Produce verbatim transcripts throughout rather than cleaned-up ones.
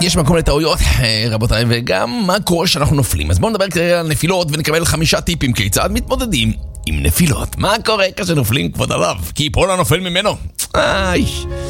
יש מקום לטעויות, רבותיי, וגם מה קורה שאנחנו נופלים. אז בואו נדבר כרגע על נפילות ונקבל חמישה טיפים כיצד מתמודדים עם נפילות. מה קורה כאשר נופלים, כבוד הרב? כי יפול הנופל ממנו. איי.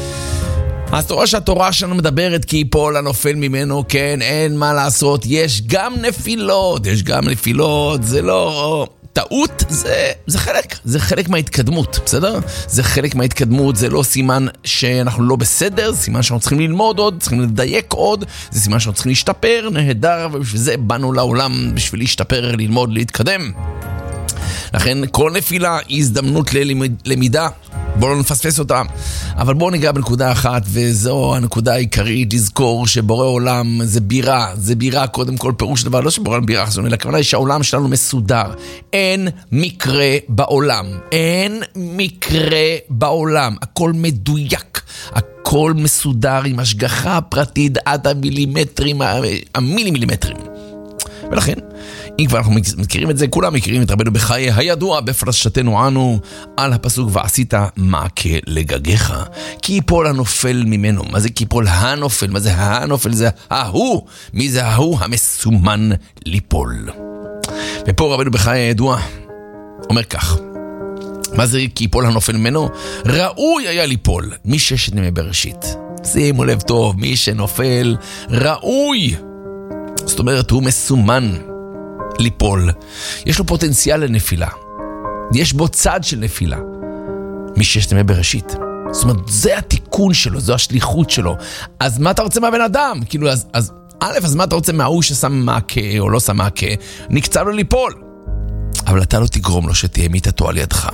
אז תורה שהתורה שלנו מדברת כי יפול הנופל ממנו, כן, אין מה לעשות. יש גם נפילות, יש גם נפילות, זה לא... טעות זה, זה חלק, זה חלק מההתקדמות, בסדר? זה חלק מההתקדמות, זה לא סימן שאנחנו לא בסדר, זה סימן שאנחנו צריכים ללמוד עוד, צריכים לדייק עוד, זה סימן שאנחנו צריכים להשתפר, נהדר, ובשביל זה באנו לעולם, בשביל להשתפר, ללמוד, להתקדם. לכן כל נפילה היא הזדמנות ללמידה, בואו לא נפספס אותה. אבל בואו ניגע בנקודה אחת, וזו הנקודה העיקרית, לזכור שבורא עולם זה בירה, זה בירה קודם כל, פירוש דבר, לא שבורא עולם בירה חזון, אלא הכוונה היא שהעולם שלנו מסודר. אין מקרה בעולם, אין מקרה בעולם, הכל מדויק, הכל מסודר עם השגחה פרטית עד המילימטרים, המילימילימטרים. ולכן, אם כבר אנחנו מכירים את זה, כולם מכירים את רבנו בחיי הידוע בפרשתנו אנו על הפסוק ועשית מעקה לגגיך כי יפול הנופל ממנו. מה זה כי יפול הנופל? מה זה הנופל? זה ההוא. מי זה ההוא? המסומן ליפול. ופה רבנו בחיי הידוע אומר כך, מה זה כי יפול הנופל ממנו? ראוי היה ליפול מששת ימי בראשית. שימו לב טוב, מי שנופל ראוי, זאת אומרת הוא מסומן ליפול, יש לו פוטנציאל לנפילה, יש בו צד של נפילה מששת ימי בראשית. זאת אומרת זה התיקון שלו, זו השליחות שלו. אז מה אתה רוצה מהבן אדם? כאילו אז, אז א', אז מה אתה רוצה מההוא ששם מעקה או לא שם מעקה? נקצב לו ליפול, אבל אתה לא תגרום לו שתהיה מיתתו על ידך.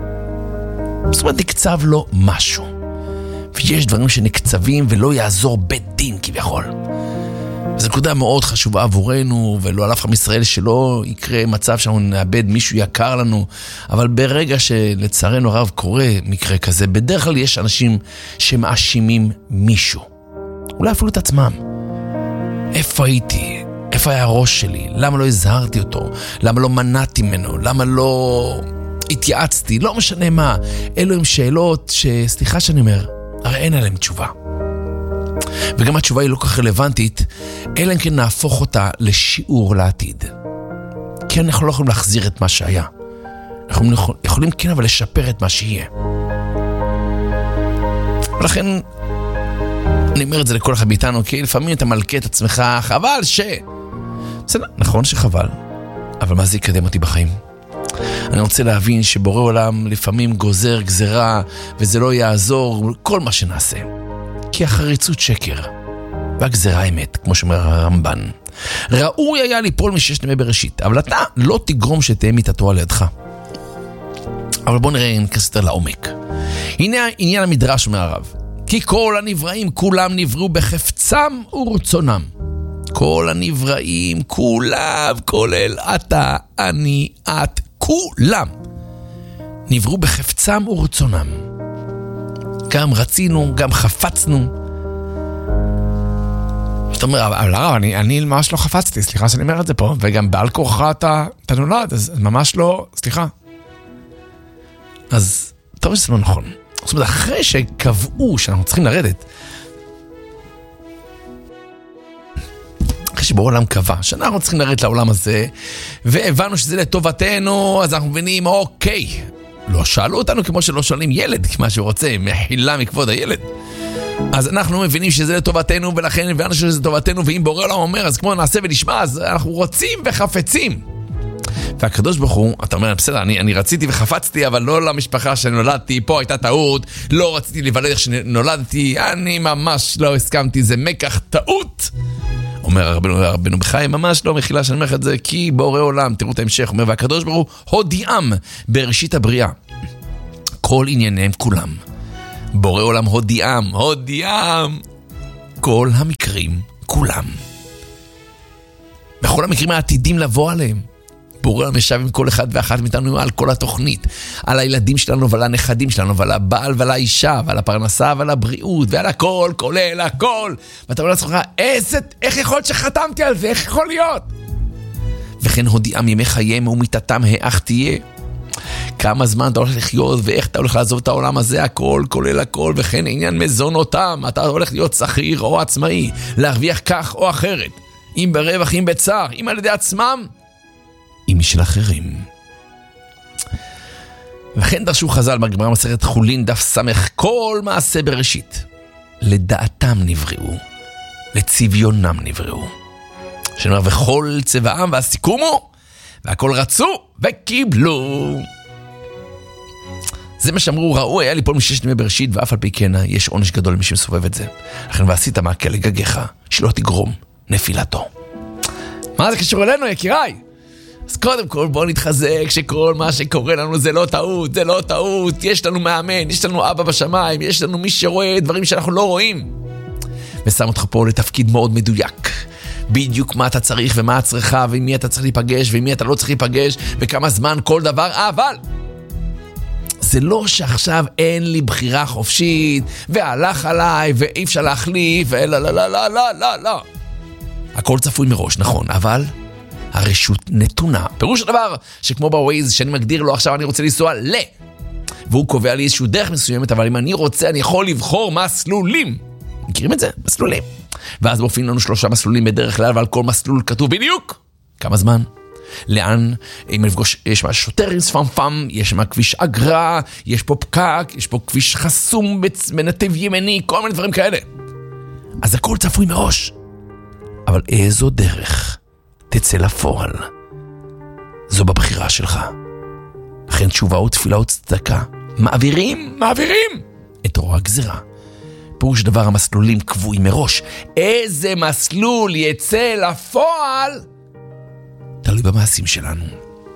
זאת אומרת נקצב לו משהו, ויש דברים שנקצבים ולא יעזור בית דין כביכול. זו נקודה מאוד חשובה עבורנו, ולא על אף עם ישראל שלא יקרה מצב שאנחנו נאבד מישהו יקר לנו, אבל ברגע שלצערנו הרב קורה מקרה כזה, בדרך כלל יש אנשים שמאשימים מישהו, אולי אפילו את עצמם. איפה הייתי? איפה היה הראש שלי? למה לא הזהרתי אותו? למה לא מנעתי ממנו? למה לא התייעצתי? לא משנה מה. אלו הם שאלות שסליחה שאני אומר, הרי אין עליהם תשובה. וגם התשובה היא לא כך רלוונטית, אלא אם כן נהפוך אותה לשיעור לעתיד. כי אנחנו לא יכולים להחזיר את מה שהיה. אנחנו יכולים כן אבל לשפר את מה שיהיה. ולכן, אני אומר את זה לכל אחד מאיתנו, כי לפעמים אתה מלכה את עצמך, חבל ש... בסדר, נכון שחבל, אבל מה זה יקדם אותי בחיים? אני רוצה להבין שבורא עולם לפעמים גוזר גזרה, וזה לא יעזור כל מה שנעשה. כי החריצות שקר, והגזרה אמת, כמו שאומר הרמב"ן. ראוי היה ליפול מששת ימי בראשית, אבל אתה לא תגרום שתהיה מיתתו על ידך. אבל בוא נראה נכנס יותר לעומק. הנה עניין המדרש אומר הרב, כי כל הנבראים כולם נבראו בחפצם ורצונם. כל הנבראים, כולם, כולל אתה, אני, את, כולם נבראו בחפצם ורצונם. גם רצינו, גם חפצנו. זאת אומרת, אבל הרב, אני, אני ממש לא חפצתי, סליחה שאני אומר את זה פה, וגם בעל כורך אתה, אתה נולד, אז ממש לא, סליחה. אז טוב שזה לא נכון. זאת אומרת, אחרי שקבעו שאנחנו צריכים לרדת, אחרי שבורא עולם קבע שאנחנו צריכים לרדת לעולם הזה, והבנו שזה לטובתנו, אז אנחנו מבינים, אוקיי, לא שאלו אותנו כמו שלא שואלים ילד, מה שהוא רוצה, מחילה מכבוד הילד. אז אנחנו מבינים שזה לטובתנו, ולכן הבנו שזה לטובתנו, ואם בורא עולם אומר, אז כמו נעשה ונשמע, אז אנחנו רוצים וחפצים. והקדוש ברוך הוא, אתה אומר, בסדר, אני, אני רציתי וחפצתי, אבל לא למשפחה שנולדתי, פה הייתה טעות, לא רציתי לבלד איך שנולדתי, אני ממש לא הסכמתי, זה מקח טעות. אומר רבנו, רבנו בחיי, ממש לא מחילה שאני אומר לך את זה, כי בורא עולם, תראו את ההמשך, אומר, והקדוש ברוך הוא הודיעם בראשית הבריאה. כל ענייניהם כולם. בורא עולם הודיעם, הודיעם. כל המקרים כולם. בכל המקרים העתידים לבוא עליהם. בורא עולם ישב עם כל אחד ואחת מאיתנו על כל התוכנית, על הילדים שלנו ועל הנכדים שלנו, ועל הבעל ועל האישה, ועל הפרנסה ועל הבריאות, ועל הכל, כולל הכל. ואתה אומר לעצמך, איזה, איך יכול להיות שחתמתי על זה? איך יכול להיות? וכן הודיעם ימי חייהם ומיתתם האח תהיה. כמה זמן אתה הולך לחיות ואיך אתה הולך לעזוב את העולם הזה, הכל, כולל הכל, וכן עניין מזונותם, אתה הולך להיות שכיר או עצמאי, להרוויח כך או אחרת, אם ברווח, אם בצער, אם על ידי עצמם, אם משל אחרים. וכן דרשו חז"ל בגמרא מסכת חולין דף סמך, כל מעשה בראשית לדעתם נבראו, לצביונם נבראו. שנאמר וכל צבעם והסיכום הוא, והכל רצו וקיבלו. זה מה שאמרו, ראו היה ליפול מששת ימי בראשית, ואף על פי כן יש עונש גדול למי שמסובב את זה. לכן ועשית מעקה לגגיך, שלא תגרום נפילתו. מה זה קשור אלינו, יקיריי? אז קודם כל בואו נתחזק שכל מה שקורה לנו זה לא טעות, זה לא טעות. יש לנו מאמן, יש לנו אבא בשמיים, יש לנו מי שרואה דברים שאנחנו לא רואים. ושם אותך פה לתפקיד מאוד מדויק. בדיוק מה אתה צריך ומה הצריכה, ועם מי אתה צריך להיפגש ועם מי אתה לא צריך להיפגש, וכמה זמן כל דבר, אבל זה לא שעכשיו אין לי בחירה חופשית, והלך עליי, ואי אפשר להחליף, ולא, לא, לא, לא, לא, לא, לא. הכל צפוי מראש, נכון, אבל הרשות נתונה. פירוש הדבר שכמו בווייז שאני מגדיר לו עכשיו אני רוצה לנסוע ל... והוא קובע לי איזשהו דרך מסוימת, אבל אם אני רוצה אני יכול לבחור מסלולים. מכירים את זה? מסלולים. ואז מופיעים לנו שלושה מסלולים בדרך כלל, ועל כל מסלול כתוב בדיוק כמה זמן, לאן, אם לפגוש, יש מה שוטר עם ספמפם, יש מה כביש אגרה, יש פה פקק, יש פה כביש חסום בנתיב ימני, כל מיני דברים כאלה. אז הכל צפוי מראש. אבל איזו דרך תצא לפועל? זו בבחירה שלך. לכן תשובה ותפילה וצדקה מעבירים, מעבירים את רוע הגזירה. פירוש דבר המסלולים קבועים מראש. איזה מסלול יצא לפועל תלוי במעשים שלנו.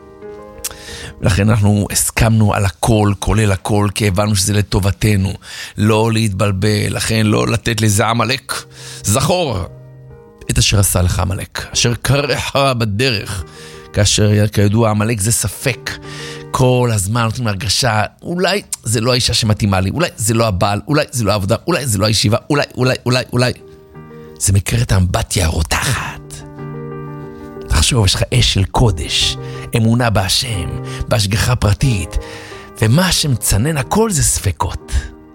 ולכן אנחנו הסכמנו על הכל, כולל הכל, כי הבנו שזה לטובתנו. לא להתבלבל, לכן לא לתת לזה עמלק. זכור את אשר עשה לך עמלק, אשר קרח בדרך. כאשר כידוע עמלק זה ספק. כל הזמן נותנים הרגשה, אולי זה לא האישה שמתאימה לי, אולי זה לא הבעל, אולי זה לא העבודה, אולי זה לא הישיבה, אולי, אולי, אולי, אולי. זה מקרת האמבטיה הרותחת. תחשוב, יש לך אש של קודש, אמונה בהשם, בהשגחה פרטית, ומה שמצנן הכל זה ספקות.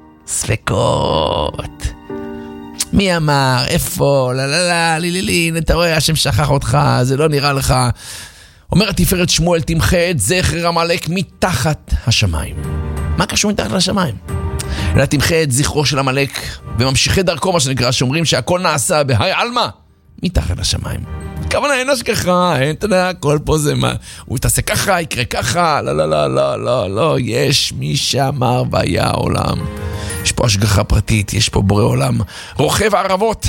ספקות. מי אמר, איפה, לא, לא, לא, לי, לי, לי, אתה רואה, השם שכח אותך, זה לא נראה לך. אומר התפארת שמואל, תמחה את זכר עמלק מתחת השמיים. מה קשור מתחת לשמיים? אלא תמחה את זכרו של עמלק, וממשיכי דרכו, מה שנקרא, שאומרים שהכל נעשה בהי עלמה, מתחת לשמיים. כוונה אין השכחה, אין, אתה יודע, הכל פה זה מה, הוא תעשה ככה, יקרה ככה, לא, לא, לא, לא, לא, לא, יש מי שאמר והיה העולם. יש פה השגחה פרטית, יש פה בורא עולם, רוכב ערבות.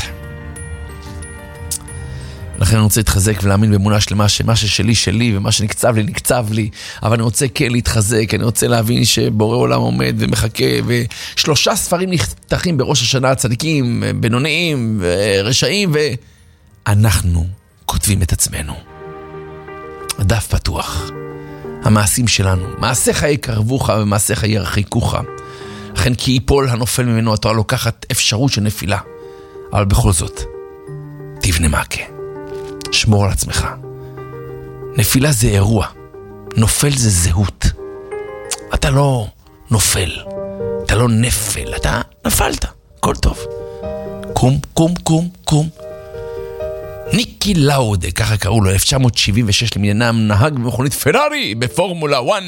לכן אני רוצה להתחזק ולהאמין באמונה שלמה שמה ששלי שלי ומה שנקצב לי נקצב לי, אבל אני רוצה כן להתחזק, אני רוצה להבין שבורא עולם עומד ומחכה, ושלושה ספרים נפתחים בראש השנה, צדיקים, בינוניים, רשעים, ואנחנו כותבים את עצמנו. הדף פתוח. המעשים שלנו, מעשיך יקרבוך ומעשיך ירחיקוך. לכן כי יפול הנופל ממנו, התורה לוקחת אפשרות של נפילה. אבל בכל זאת, תבנה מעקה. שמור על עצמך. נפילה זה אירוע. נופל זה זהות. אתה לא נופל. אתה לא נפל. אתה נפלת. הכל טוב. קום, קום, קום, קום. ניקי לאודה, ככה קראו לו, אלף תשע מאות שבעים ושש למניינם, נהג במכונית פרארי בפורמולה אחת.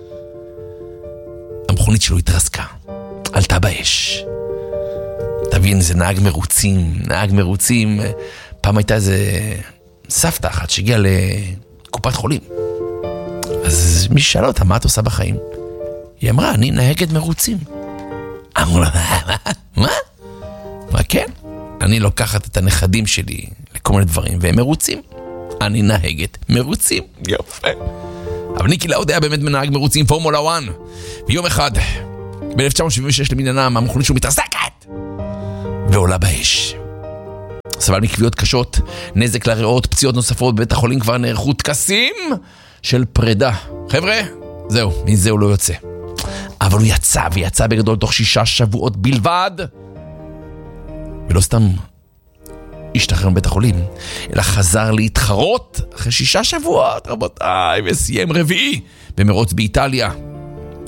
המכונית שלו התרסקה. עלתה באש. תבין, זה נהג מרוצים. נהג מרוצים. פעם הייתה איזה סבתא אחת שהגיעה לקופת חולים. אז מי שאלה אותה, מה את עושה בחיים? היא אמרה, אני נהגת מרוצים. אמרו לה, מה? מה? מה כן? אני לוקחת את הנכדים שלי לכל מיני דברים, והם מרוצים. אני נהגת מרוצים. יפה. אבל ניקי לאודה היה באמת מנהג מרוצים פורמולה אחת. ויום אחד, ב-אלף תשע מאות שבעים ושש למניינם, המכונית שלו מתרסקת ועולה באש. סבל מכוויות קשות, נזק לריאות, פציעות נוספות, בבית החולים כבר נערכו טקסים של פרידה. חבר'ה, זהו, מזה הוא לא יוצא. אבל הוא יצא, ויצא בגדול תוך שישה שבועות בלבד. ולא סתם השתחרר מבית החולים, אלא חזר להתחרות אחרי שישה שבועות, רבותיי, וסיים רביעי במרוץ באיטליה.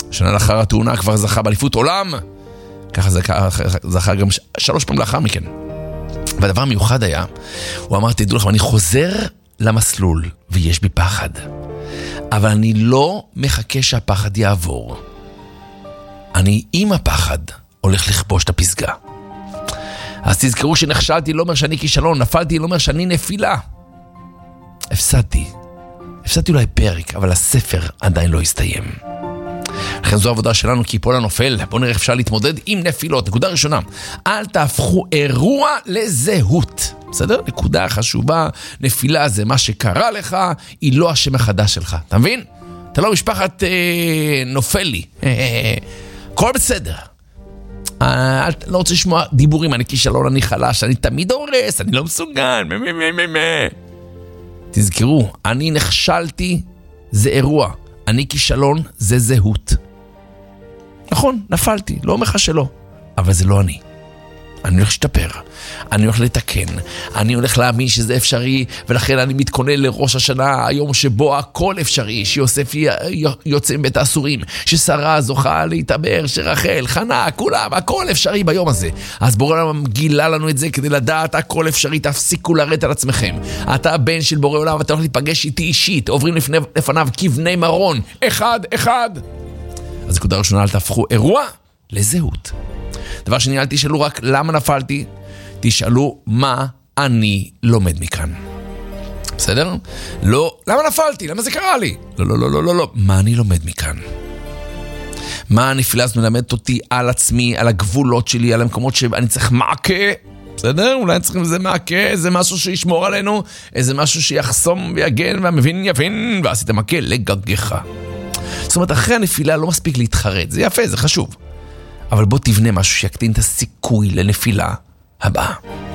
שנה לאחר התאונה כבר זכה באליפות עולם. ככה זכה גם שלוש פעמים לאחר מכן. והדבר המיוחד היה, הוא אמר, תדעו לכם, אני חוזר למסלול, ויש בי פחד. אבל אני לא מחכה שהפחד יעבור. אני עם הפחד הולך לכבוש את הפסגה. אז תזכרו שנכשלתי לא אומר שאני כישלון, נפלתי לא אומר שאני נפילה. הפסדתי. הפסדתי אולי פרק, אבל הספר עדיין לא הסתיים. לכן זו העבודה שלנו, כי פה לנופל. בואו נראה איך אפשר להתמודד עם נפילות. נקודה ראשונה, אל תהפכו אירוע לזהות. בסדר? נקודה חשובה, נפילה זה מה שקרה לך, היא לא השם החדש שלך. אתה מבין? אתה לא משפחת אה, נופלי. כל בסדר. אה, לא רוצה לשמוע דיבורים, אני כישלון, אני חלש, אני תמיד הורס, אני לא מסוגל. תזכרו, אני נכשלתי, זה אירוע. אני כישלון, זה זהות. נכון, נפלתי, לא אומר לך שלא. אבל זה לא אני. אני הולך להשתפר, אני הולך לתקן, אני הולך להאמין שזה אפשרי, ולכן אני מתכונן לראש השנה, היום שבו הכל אפשרי, שיוסף יוצא מבית האסורים, ששרה זוכה להתאבר, שרחל, חנה, כולם, הכל אפשרי ביום הזה. אז בורא עולם גילה לנו את זה כדי לדעת, הכל אפשרי, תפסיקו לרדת על עצמכם. אתה הבן של בורא עולם, ואתה הולך להיפגש איתי אישית, עוברים לפני, לפניו כבני מרון, אחד, אחד. אז נקודה ראשונה, אל תהפכו אירוע לזהות. דבר שני, אל תשאלו רק למה נפלתי, תשאלו מה אני לומד מכאן. בסדר? לא, למה נפלתי? למה זה קרה לי? לא, לא, לא, לא, לא, לא. מה אני לומד מכאן? מה הנפילה הזאת מלמדת אותי על עצמי, על הגבולות שלי, על המקומות שאני צריך מעקה? בסדר? אולי אני צריכים איזה מעקה, איזה משהו שישמור עלינו, איזה משהו שיחסום ויגן, והמבין יבין, ועשית מעקה לגגך. זאת אומרת, אחרי הנפילה לא מספיק להתחרט. זה יפה, זה חשוב. אבל בוא תבנה משהו שיקטין את הסיכוי לנפילה הבאה.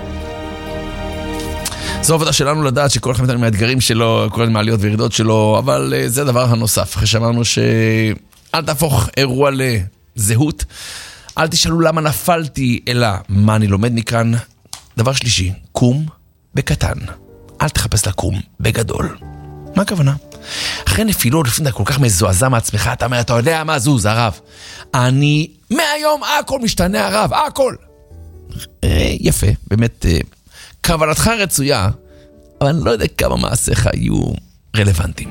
זו העבודה שלנו לדעת שכל אחד מאיתנו מהאתגרים שלו, כל המעליות וירידות שלו, אבל זה הדבר הנוסף. אחרי שאמרנו שאל תהפוך אירוע לזהות, אל תשאלו למה נפלתי, אלא מה אני לומד מכאן. דבר שלישי, קום בקטן. אל תחפש לקום בגדול. מה הכוונה? אחרי נפילות, לפעמים אתה כל כך מזועזע מעצמך, אתה אומר, אתה יודע מה זוז, הרב. אני, מהיום, הכל משתנה, הרב, הכל. יפה, באמת, כוונתך רצויה, אבל אני לא יודע כמה מעשיך יהיו רלוונטיים.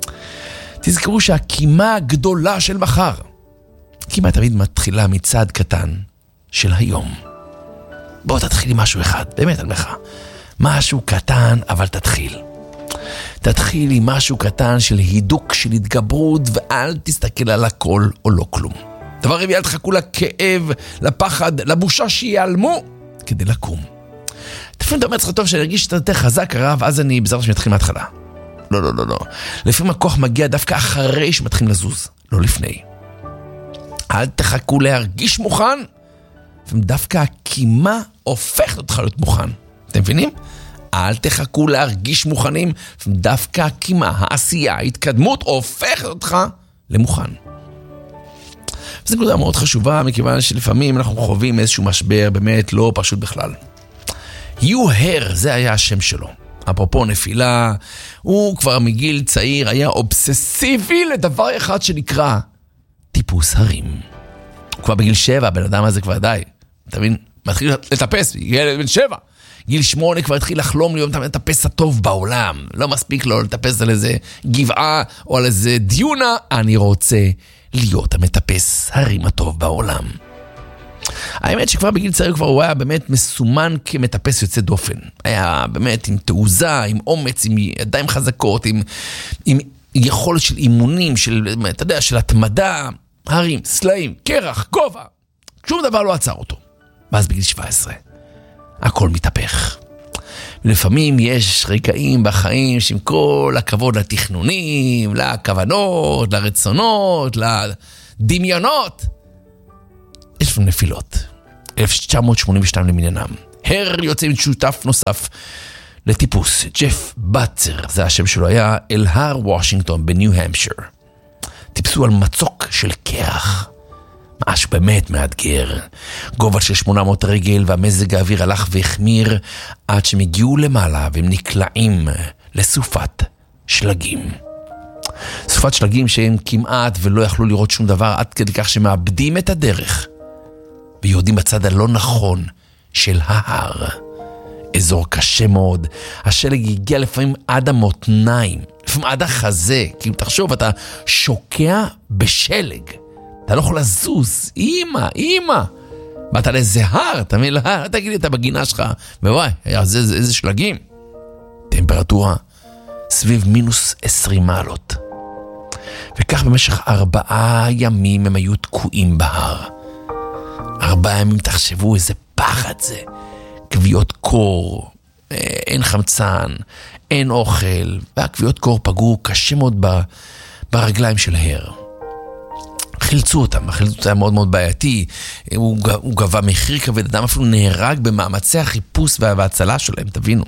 תזכרו שהקימה הגדולה של מחר, קימה תמיד מתחילה מצעד קטן של היום. בוא תתחיל עם משהו אחד, באמת, אני לך. משהו קטן, אבל תתחיל. תתחיל עם משהו קטן של הידוק, של התגברות, ואל תסתכל על הכל או לא כלום. דבר רביעי, אל תחכו לכאב, לפחד, לבושה שיעלמו, כדי לקום. לפעמים אתה אומר לך טוב שאני ארגיש שאתה יותר חזק, הרב, אז אני בעזרת שמתחיל מההתחלה. לא, לא, לא, לא. לפעמים הכוח מגיע דווקא אחרי שמתחילים לזוז, לא לפני. אל תחכו להרגיש מוכן, דווקא הקימה הופכת אותך להיות מוכן. אתם מבינים? אל תחכו להרגיש מוכנים, דווקא הקימה, העשייה, ההתקדמות הופכת אותך למוכן. וזו נקודה מאוד חשובה, מכיוון שלפעמים אנחנו חווים איזשהו משבר באמת לא פשוט בכלל. יוהר, זה היה השם שלו. אפרופו נפילה, הוא כבר מגיל צעיר היה אובססיבי לדבר אחד שנקרא טיפוס הרים. הוא כבר בגיל שבע, הבן אדם הזה כבר די. אתה מבין? מתחיל לטפס, ילד בן שבע. גיל שמונה כבר התחיל לחלום להיות המטפס הטוב בעולם. לא מספיק לו לטפס על איזה גבעה או על איזה דיונה. אני רוצה להיות המטפס הרים הטוב בעולם. האמת שכבר בגיל צעיר כבר הוא היה באמת מסומן כמטפס יוצא דופן. היה באמת עם תעוזה, עם אומץ, עם ידיים חזקות, עם, עם יכולת של אימונים, של, אתה יודע, של התמדה, הרים, סלעים, קרח, גובה. שום דבר לא עצר אותו. ואז בגיל שבע עשרה. הכל מתהפך. לפעמים יש רגעים בחיים שעם כל הכבוד לתכנונים, לכוונות, לרצונות, לדמיונות, יש לנו נפילות. אלף תשע מאות שמונים ושתיים למניינם. הר יוצא עם שותף נוסף לטיפוס, ג'ף בטצר, זה השם שלו, היה אל הר וושינגטון בניו המפשיר. טיפסו על מצוק של קרח. משהו באמת מאתגר. גובה של שמונה מאות רגל, והמזג האוויר הלך והחמיר, עד שהם הגיעו למעלה והם נקלעים לסופת שלגים. סופת שלגים שהם כמעט ולא יכלו לראות שום דבר, עד כדי כך שמאבדים את הדרך, ויורדים בצד הלא נכון של ההר. אזור קשה מאוד, השלג הגיע לפעמים עד המותניים, לפעמים עד החזה, כי אם תחשוב, אתה שוקע בשלג, אתה לא יכול לזוז, אמא, אמא, באת לאיזה הר, אתה מבין, תגיד לי, אתה בגינה שלך, ווואי, איזה, איזה שלגים, טמפרטורה סביב מינוס עשרים מעלות, וכך במשך ארבעה ימים הם היו תקועים בהר. ארבעה ימים, תחשבו איזה פחד זה, כוויות קור, אין חמצן, אין אוכל, והכוויות קור פגעו קשה מאוד ברגליים של הר. חילצו אותם, החילצות היה מאוד מאוד בעייתי, הוא, הוא גבה מחיר כבד, אדם אפילו נהרג במאמצי החיפוש וההצלה שלהם, תבינו.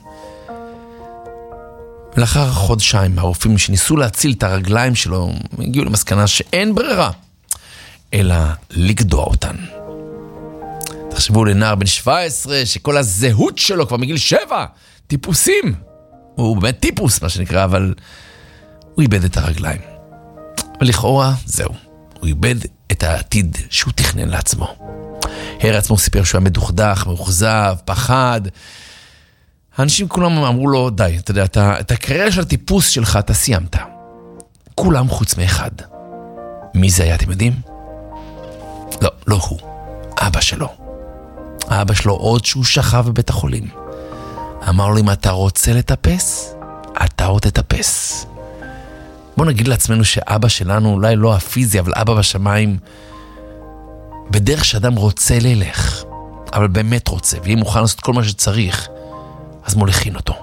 ולאחר חודשיים, הרופאים שניסו להציל את הרגליים שלו, הגיעו למסקנה שאין ברירה, אלא לגדוע אותן. תחשבו לנער בן שבע עשרה, שכל הזהות שלו כבר מגיל שבע, טיפוסים. הוא באמת טיפוס, מה שנקרא, אבל הוא איבד את הרגליים. ולכאורה, זהו. הוא איבד את העתיד שהוא תכנן לעצמו. הר עצמו סיפר שהוא היה מדוכדך, מאוכזב, פחד. האנשים כולם אמרו לו, די, אתה יודע, אתה, את הקריירה של הטיפוס שלך אתה סיימת. כולם חוץ מאחד. מי זה היה, אתם יודעים? לא, לא הוא. אבא שלו. האבא שלו עוד שהוא שכב בבית החולים. אמר לו, אם אתה רוצה לטפס, אתה עוד תטפס. בוא נגיד לעצמנו שאבא שלנו, אולי לא הפיזי, אבל אבא בשמיים, בדרך שאדם רוצה ללך, אבל באמת רוצה, ואם מוכן לעשות כל מה שצריך, אז מוליכין אותו.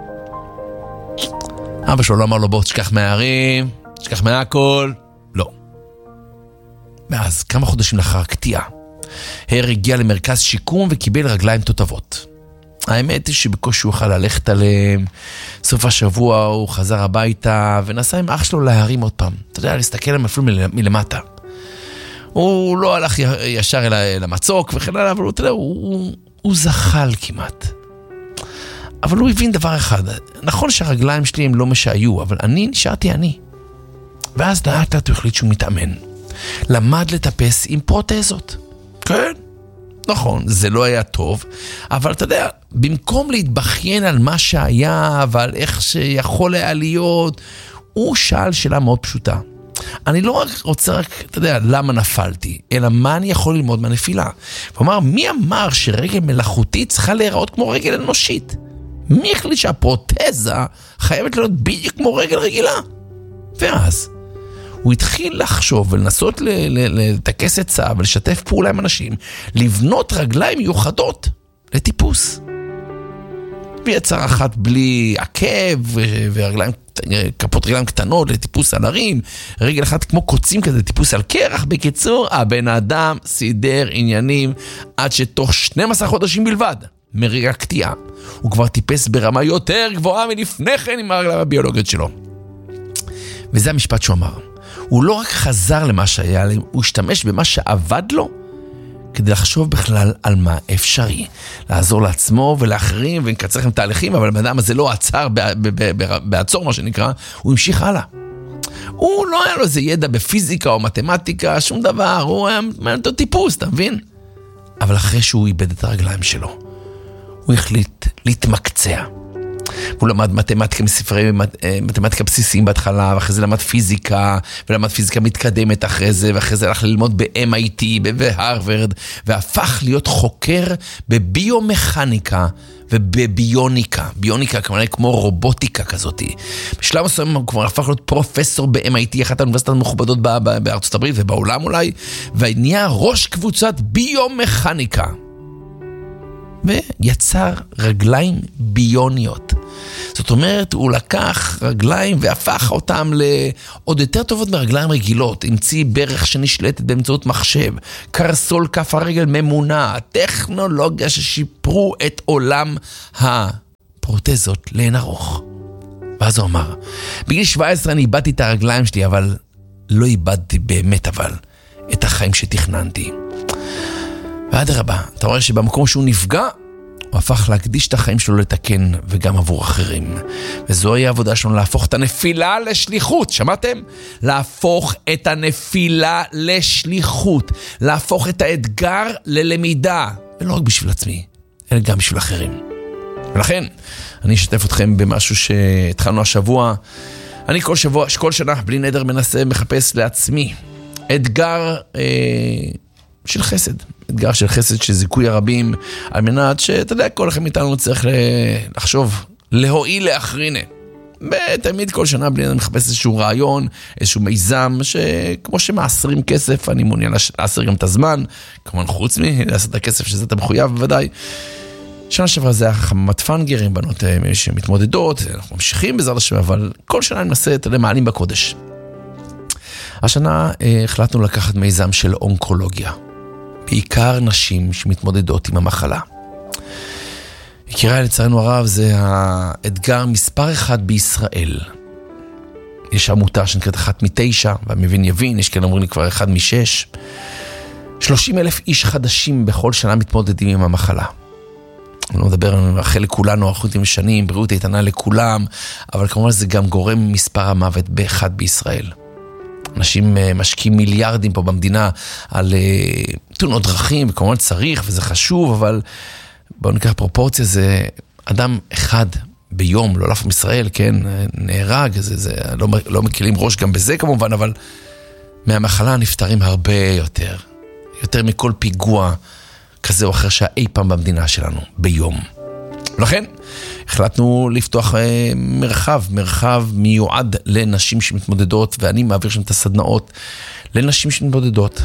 אבא שלו לא אמר לו, בוא תשכח מהערים, תשכח מהכל, לא. ואז כמה חודשים לאחר הקטיעה, הר הגיע למרכז שיקום וקיבל רגליים תותבות. האמת היא שבקושי הוא יוכל ללכת עליהם. סוף השבוע הוא חזר הביתה ונסע עם אח שלו להרים עוד פעם. אתה יודע, להסתכל עליהם אפילו מלמטה. הוא לא הלך ישר אל המצוק וכן הלאה, אבל אתה יודע, הוא, הוא, הוא זחל כמעט. אבל הוא הבין דבר אחד. נכון שהרגליים שלי הם לא מה שהיו, אבל אני נשארתי אני. ואז לאט לאט הוא החליט שהוא מתאמן. למד לטפס עם פרוטזות. כן, נכון, זה לא היה טוב, אבל אתה יודע, במקום להתבכיין על מה שהיה ועל איך שיכול היה להיות, הוא שאל שאלה מאוד פשוטה. אני לא רק רוצה רק, אתה יודע, למה נפלתי, אלא מה אני יכול ללמוד מהנפילה. הוא אמר, מי אמר שרגל מלאכותית צריכה להיראות כמו רגל אנושית? מי החליט שהפרוטזה חייבת להיות בדיוק כמו רגל רגילה? ואז הוא התחיל לחשוב ולנסות לטכס עצה ולשתף פעולה עם אנשים, לבנות רגליים מיוחדות לטיפוס. ויצר אחת בלי עקב ורגליים, כפות רגליים קטנות לטיפוס על הרים, רגל אחת כמו קוצים כזה, טיפוס על קרח. בקיצור, הבן אדם סידר עניינים עד שתוך שנים עשר חודשים בלבד, מרגע הקטיעה, הוא כבר טיפס ברמה יותר גבוהה מלפני כן עם הרגליים הביולוגיות שלו. וזה המשפט שהוא אמר. הוא לא רק חזר למה שהיה, הוא השתמש במה שעבד לו, כדי לחשוב בכלל על מה אפשרי. לעזור לעצמו ולאחרים, ונקצר לכם תהליכים, אבל הבן אדם הזה לא עצר בעצור, מה שנקרא, הוא המשיך הלאה. הוא לא היה לו איזה ידע בפיזיקה או מתמטיקה, שום דבר, הוא היה אותו טיפוס, אתה מבין? אבל אחרי שהוא איבד את הרגליים שלו, הוא החליט להתמקצע. הוא למד מתמטיקה מספרי מתמטיקה בסיסיים בהתחלה, ואחרי זה למד פיזיקה, ולמד פיזיקה מתקדמת אחרי זה, ואחרי זה הלך ללמוד ב-אם איי טי, בהרווארד, והפך להיות חוקר בביומכניקה ובביוניקה. ביוניקה כמובן כמו רובוטיקה כזאת. בשלב מסוים הוא כבר הפך להיות פרופסור ב-אם איי טי, אחת האוניברסיטות המכובדות בארצות הברית ובעולם אולי, ונהיה ראש קבוצת ביומכניקה. ויצר רגליים ביוניות. זאת אומרת, הוא לקח רגליים והפך אותם לעוד יותר טובות מרגליים רגילות. המציא ברך שנשלטת באמצעות מחשב, קרסול כף הרגל ממונה, טכנולוגיה ששיפרו את עולם הפרוטזות לאין ארוך. ואז הוא אמר, בגיל שבע עשרה אני איבדתי את הרגליים שלי, אבל לא איבדתי באמת אבל את החיים שתכננתי. ועד הרבה, אתה רואה שבמקום שהוא נפגע, הוא הפך להקדיש את החיים שלו לתקן וגם עבור אחרים. וזוהי העבודה שלנו, להפוך את הנפילה לשליחות. שמעתם? להפוך את הנפילה לשליחות. להפוך את האתגר ללמידה. ולא רק בשביל עצמי, אלא גם בשביל אחרים. ולכן, אני אשתף אתכם במשהו שהתחלנו השבוע. אני כל שבוע, כל שנה, בלי נדר מנסה, מחפש לעצמי אתגר אה, של חסד. אתגר של חסד, של זיכוי הרבים, על מנת שאתה יודע, כל אחד מאיתנו צריך לחשוב, להועיל לאחרינה. ותמיד כל שנה בלי נדר מחפש איזשהו רעיון, איזשהו מיזם, שכמו שמעשרים כסף, אני מעוניין לעשר גם את הזמן, כמובן חוץ מי, לעשות את הכסף שזה אתה מחויב בוודאי. שנה שעברה זה היה חממת פנגר, עם בנות שמתמודדות, אנחנו ממשיכים בעזרת השם, אבל כל שנה אני מנסה את המעלים בקודש. השנה החלטנו לקחת מיזם של אונקולוגיה, בעיקר נשים שמתמודדות עם המחלה. יקיריי, לצערנו הרב, זה האתגר מספר אחד בישראל. יש עמותה שנקראת אחת מתשע, והמבין יבין, יש כאלה אומרים לי כבר אחד משש. שלושים אלף איש חדשים בכל שנה מתמודדים עם המחלה. אני לא מדבר על חלק כולנו, אחוזים שנים, בריאות איתנה לכולם, אבל כמובן זה גם גורם מספר המוות באחד בישראל. אנשים משקיעים מיליארדים פה במדינה על תאונות דרכים, וכמובן צריך וזה חשוב, אבל בואו ניקח פרופורציה, זה אדם אחד ביום, לא אלף מישראל, כן, נהרג, זה, זה, לא, לא מקלים ראש גם בזה כמובן, אבל מהמחלה נפטרים הרבה יותר, יותר מכל פיגוע כזה או אחר שאי פעם במדינה שלנו, ביום. ולכן, החלטנו לפתוח אה, מרחב, מרחב מיועד לנשים שמתמודדות, ואני מעביר שם את הסדנאות לנשים שמתמודדות.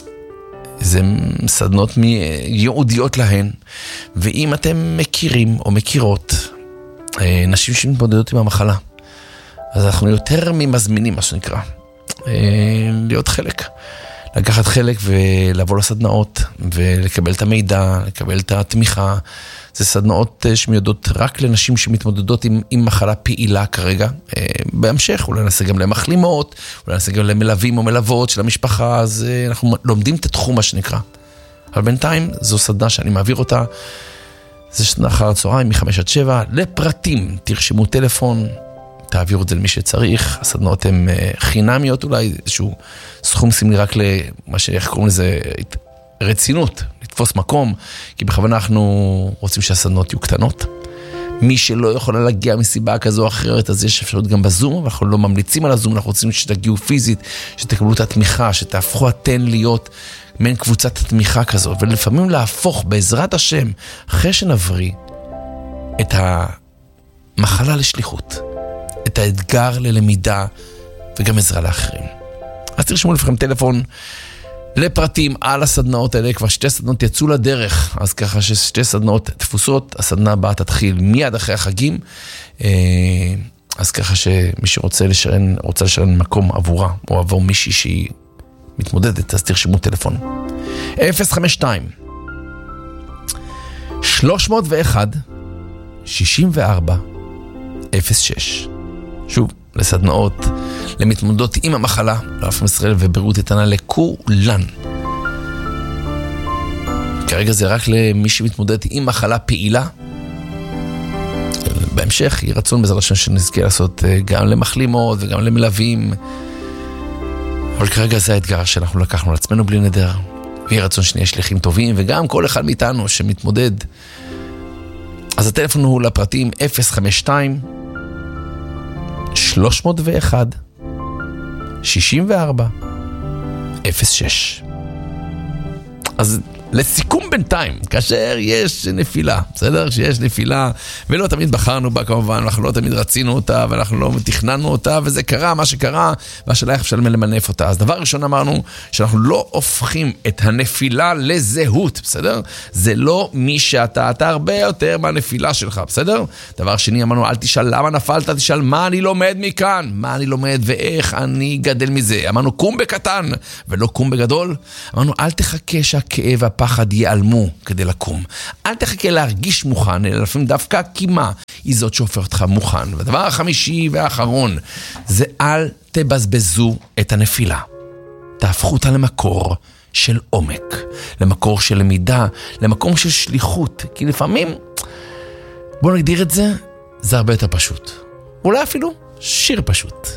זה סדנות ייעודיות להן, ואם אתם מכירים או מכירות אה, נשים שמתמודדות עם המחלה, אז אנחנו יותר ממזמינים, מה שנקרא, אה, להיות חלק. לקחת חלק ולבוא לסדנאות ולקבל את המידע, לקבל את התמיכה. זה סדנאות שמיועדות רק לנשים שמתמודדות עם, עם מחלה פעילה כרגע. בהמשך, אולי נעשה גם למחלימות, אולי נעשה גם למלווים או מלוות של המשפחה, אז אנחנו לומדים את התחום מה שנקרא. אבל בינתיים זו סדנה שאני מעביר אותה, זה סדנה אחר הצהריים מ-חמש עד שבע, לפרטים, תרשמו טלפון, תעבירו את זה למי שצריך, הסדנאות הן חינמיות אולי, איזשהו סכום סמלי רק למה שאיך קוראים לזה רצינות, לתפוס מקום, כי בכוונה אנחנו רוצים שהסדנאות יהיו קטנות. מי שלא יכולה להגיע מסיבה כזו או אחרת, אז יש אפשרות גם בזום, ואנחנו לא ממליצים על הזום, אנחנו רוצים שתגיעו פיזית, שתקבלו את התמיכה, שתהפכו אתן להיות מעין קבוצת התמיכה כזו, ולפעמים להפוך בעזרת השם, אחרי שנבריא, את המחלה לשליחות. את האתגר ללמידה וגם עזרה לאחרים. אז תרשמו לפעמים טלפון לפרטים על הסדנאות האלה, כבר שתי סדנאות יצאו לדרך, אז ככה ששתי סדנאות תפוסות, הסדנה הבאה תתחיל מיד אחרי החגים, אז ככה שמי שרוצה לשרן, רוצה לשרן מקום עבורה, או עבור מישהי שהיא מתמודדת, אז תרשמו טלפון. אפס חמש שתיים שלוש מאות ואחת שישים וארבע אפס שש. שוב, לסדנאות, למתמודדות עם המחלה, לאף מישראל ובריאות איתנה לכולן. כרגע זה רק למי שמתמודד עם מחלה פעילה. בהמשך יהיה רצון בעזרת השם שנזכה לעשות גם למחלימות וגם למלווים. אבל כרגע זה האתגר שאנחנו לקחנו לעצמנו בלי נדר. ויהיה רצון שנהיה שליחים טובים, וגם כל אחד מאיתנו שמתמודד. אז הטלפון הוא לפרטים אפס חמש שתיים שלוש מאות ואחת שישים וארבע אפס שש. אז לסיכום בינתיים, כאשר יש נפילה, בסדר? שיש נפילה, ולא תמיד בחרנו בה כמובן, אנחנו לא תמיד רצינו אותה, ואנחנו לא תכננו אותה, וזה קרה, מה שקרה, והשאלה איך אפשר למנף אותה. אז דבר ראשון אמרנו, שאנחנו לא הופכים את הנפילה לזהות, בסדר? זה לא מי שאתה, אתה הרבה יותר מהנפילה שלך, בסדר? דבר שני אמרנו, אל תשאל למה נפלת, תשאל מה אני לומד מכאן, מה אני לומד ואיך אני גדל מזה. אמרנו, קום בקטן, ולא קום בגדול. אמרנו, אל תחכה שהכאב הפחד ייעלמו כדי לקום. אל תחכה להרגיש מוכן, אלא לפעמים דווקא קימה היא זאת שהופך אותך מוכן. והדבר החמישי והאחרון, זה אל תבזבזו את הנפילה. תהפכו אותה למקור של עומק, למקור של למידה, למקום של שליחות. כי לפעמים, בוא נגדיר את זה, זה הרבה יותר פשוט. אולי אפילו שיר פשוט.